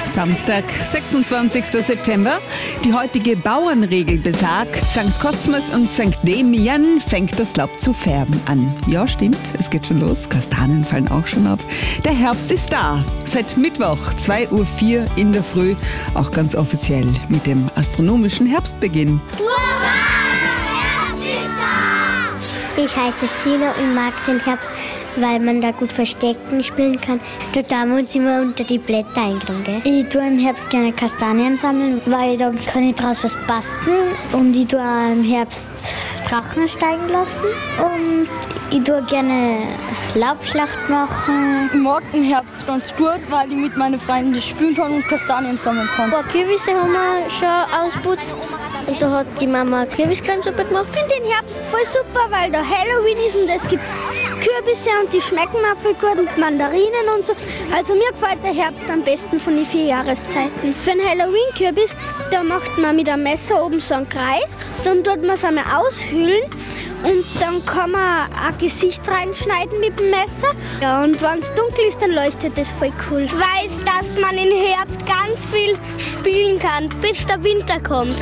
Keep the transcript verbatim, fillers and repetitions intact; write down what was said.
Samstag, sechsundzwanzigster September. Die heutige Bauernregel besagt, Sankt Kosmas und Sankt Demian fängt das Laub zu färben an. Ja, stimmt, es geht schon los. Kastanien fallen auch schon ab. Der Herbst ist da. Seit Mittwoch, zwei Uhr vier in der Früh, auch ganz offiziell mit dem astronomischen Herbstbeginn. Ich heiße Sina und mag den Herbst, weil man da gut Verstecken spielen kann. Da haben wir uns immer unter die Blätter eingenommen. Gell? Ich tue im Herbst gerne Kastanien sammeln, weil da kann ich daraus was basteln. Und ich tue auch im Herbst Drachen steigen lassen. Und ich tue gerne Laubschlacht machen. Ich mag den Herbst ganz gut, weil ich mit meinen Freunden spielen kann und Kastanien sammeln kann. Ein paar Kürbisse haben wir schon ausputzt. Und da hat die Mama Kürbiscremesuppe gemacht. Ich finde den Herbst voll super, weil da Halloween ist und es gibt Kürbisse und die schmecken auch voll gut und Mandarinen und so. Also mir gefällt der Herbst am besten von den vier Jahreszeiten. Für einen Halloween-Kürbis, da macht man mit einem Messer oben so einen Kreis, dann tut man es einmal aushöhlen und dann kann man ein Gesicht reinschneiden mit dem Messer. Ja, und wenn es dunkel ist, dann leuchtet das voll cool. Ich weiß, dass man im Herbst ganz viel spielen kann, bis der Winter kommt.